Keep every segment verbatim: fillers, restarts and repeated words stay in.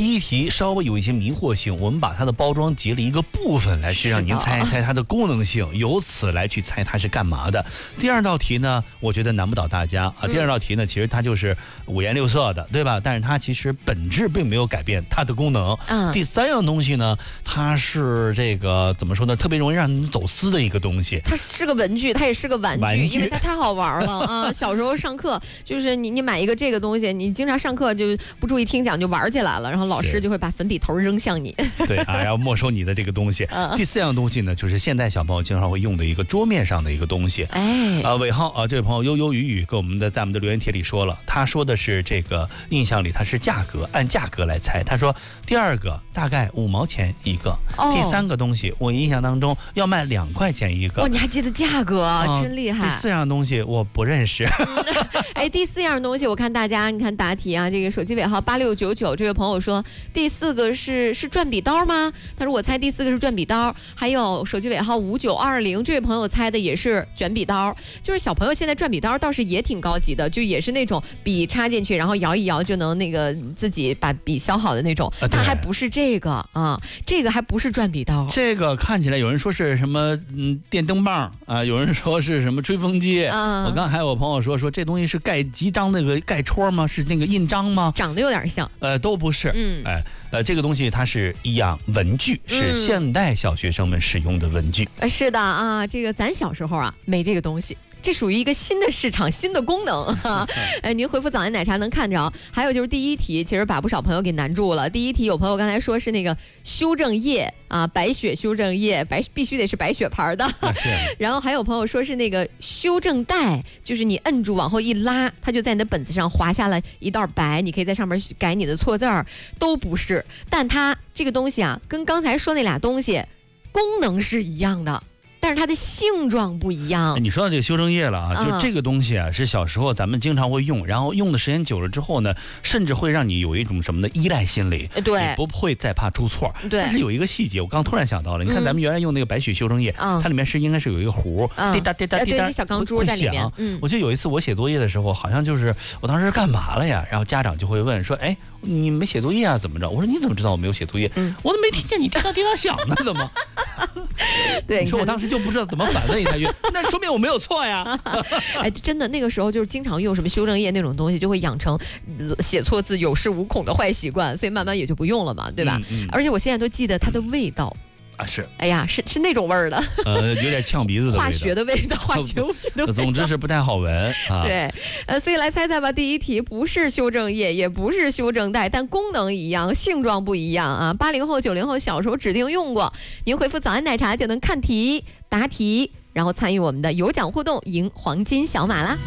第一题稍微有一些迷惑性，我们把它的包装截了一个部分来去让您猜一猜它的功能性，由此来去猜它是干嘛的。第二道题呢，我觉得难不倒大家啊。第二道题呢，其实它就是五颜六色的，对吧？但是它其实本质并没有改变它的功能。嗯。第三样东西呢，它是这个怎么说呢？特别容易让人走私的一个东西。 它是个文具，它也是个玩具，玩具因为它太好玩了啊！小时候上课就是你你买一个这个东西，你经常上课就不注意听讲就玩起来了，然后老师就会把粉笔头扔向你。 对啊，要没收你的这个东西。嗯、第四样东西呢，就是现在小朋友经常会用的一个桌面上的一个东西。哎，啊，尾号啊，这位朋友悠悠雨雨跟我们的在我们的留言帖里说了，他说的是这个印象里他是价格，按价格来猜。他说第二个大概五毛钱一个，哦、第三个东西我印象当中要卖两块钱一个。 哇，你还记得价格，嗯、真厉害。 第四样东西我不认识。 哎，第四样东西我看大家，你看答题啊，这个手机尾号八六九九这位朋友说第四个是是转笔刀吗？他说我猜第四个是转笔刀。还有手机尾号五九二零这位朋友猜的也是卷笔刀。就是小朋友现在转笔刀倒是也挺高级的，就也是那种笔插进去，然后摇一摇就能那个自己把笔削好的那种。它还不是这个啊，这个还不是转笔刀。 这个看起来有人说是什么嗯电灯棒啊，有人说是什么吹风机。嗯、我刚还有朋友说说这东西是盖集章那个盖戳吗？是那个印章吗？ 长得有点像。 呃，都不是。嗯，哎，呃，这个东西它是一样文具，是现代小学生们使用的文具。 呃、嗯，是的啊，这个咱小时候啊没这个东西。这属于一个新的市场、新的功能啊！哎，您回复早安奶茶能看着。还有就是第一题，其实把不少朋友给难住了。第一题有朋友刚才说是那个修正液啊，白雪修正液，白必须得是白雪牌的。然后还有朋友说是那个修正带，就是你摁住往后一拉，它就在你的本子上划下了一道白，你可以在上面改你的错字儿。都不是，但它这个东西啊，跟刚才说那俩东西功能是一样的。但是它的性状不一样。 你说到这个修正液了啊，嗯、就这个东西啊，是小时候咱们经常会用，然后用的时间久了之后呢，甚至会让你有一种什么的依赖心理， 对， 你不会再怕出错。 对。 但是有一个细节，我刚突然想到了，你看咱们原来用那个白雪修正液，嗯、它里面是应该是有一个壶，滴答滴答滴答， 对，小钢珠在里面。 嗯。我记得有一次我写作业的时候，好像就是我当时干嘛了呀？然后家长就会问说，哎，你没写作业啊？怎么着？我说你怎么知道我没有写作业？嗯、我都没听见你滴答滴答响呢，怎么？ 对， 你说我当时就不知道怎么反问一下去，那说明我没有错呀。 哎，真的那个时候就是经常用什么修正液那种东西，就会养成写错字有恃无恐的坏习惯，所以慢慢也就不用了嘛，对吧？嗯嗯、而且我现在都记得它的味道。 啊是， 哎呀，是是那种味儿的， 呃，有点呛鼻子的味道， 化学的味道，化学物品的味道， 总之是不太好闻啊。 对，呃，所以来猜猜吧。第一题不是修正液，也不是修正带，但功能一样，性状不一样啊。八零后、九零后小时候指定用过，您回复早安奶茶就能看题、答题，然后参与我们的有奖互动，赢黄金小马啦。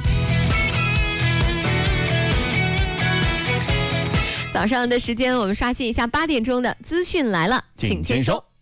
早上的时间，我们刷新一下八点钟的资讯来了，请签收。